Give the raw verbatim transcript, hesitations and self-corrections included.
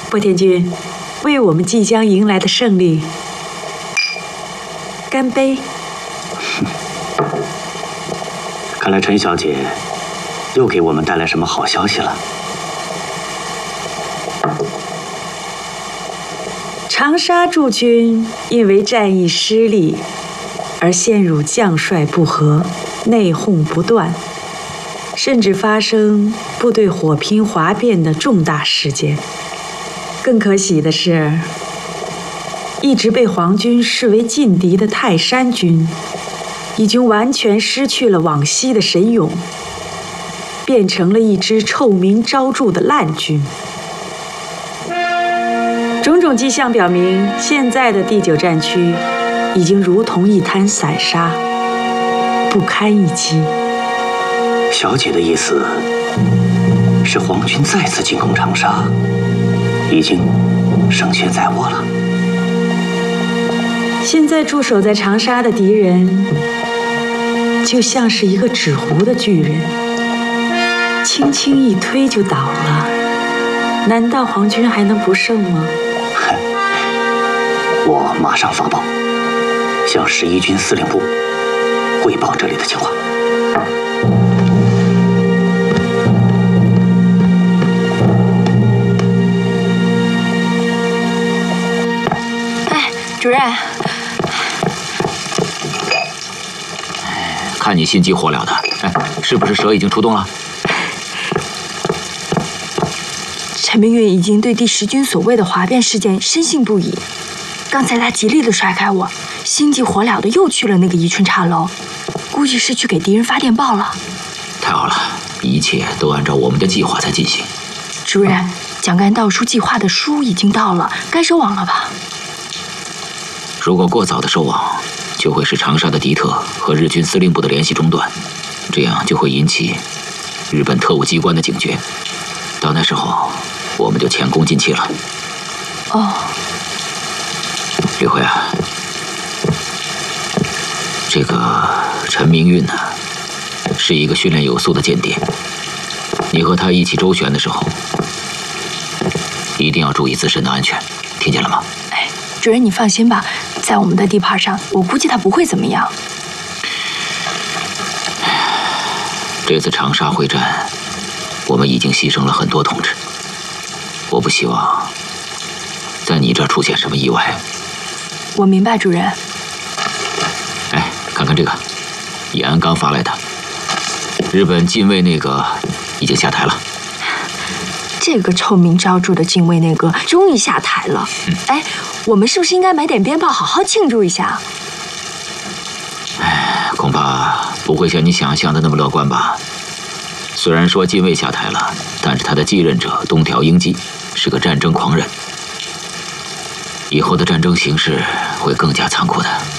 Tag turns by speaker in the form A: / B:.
A: 波田君，为我们即将迎来的胜利干杯！
B: 看来陈小姐又给我们带来什么好消息了。
A: 长沙驻军因为战役失利而陷入将帅不和、内讧不断，甚至发生部队火拼哗变的重大事件。更可喜的是，一直被皇军视为劲敌的泰山军，已经完全失去了往昔的神勇，变成了一支臭名昭著的烂军。种种迹象表明，现在的第九战区已经如同一滩散沙，不堪一击。
B: 小姐的意思是，皇军再次进攻长沙，已经胜券在握了。
A: 现在驻守在长沙的敌人，就像是一个纸糊的巨人，轻轻一推就倒了。难道皇军还能不胜吗？
B: 我马上发报，向十一军司令部汇报这里的情况。
C: 哎，主任，
D: 看你心急火燎的，哎，是不是蛇已经出动了？
C: 陈明运已经对第十军所谓的哗变事件深信不疑。刚才他极力的甩开我，心急火燎的又去了那个宜春茶楼，估计是去给敌人发电报了。
D: 太好了，一切都按照我们的计划在进行。
C: 主任，蒋干盗书计划的书已经到了，该收网了吧？
D: 如果过早的收网，就会使长沙的敌特和日军司令部的联系中断，这样就会引起日本特务机关的警觉。到那时候，我们就前功尽弃了。
C: 哦。
D: 李慧啊，这个陈明运呢，是一个训练有素的间谍。你和他一起周旋的时候，一定要注意自身的安全，听见了吗？
C: 哎，主任你放心吧，在我们的地盘上，我估计他不会怎么样。
D: 这次长沙会战，我们已经牺牲了很多同志，我不希望在你这儿出现什么意外。
C: 我明白，主任。
D: 哎，看看这个，延安刚发来的，日本近卫内阁已经下台了。
C: 这个臭名昭著的近卫内阁终于下台了。嗯、哎，我们是不是应该买点鞭炮，好好庆祝一下？
D: 哎，恐怕不会像你想象的那么乐观吧。虽然说近卫下台了，但是他的继任者东条英机是个战争狂人。以后的战争形势会更加残酷的。